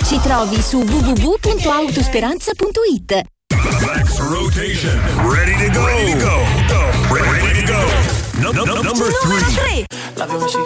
Ci trovi su www.autosperanza.it. Max Rotation. Ready to go. Ready to go. Number 3.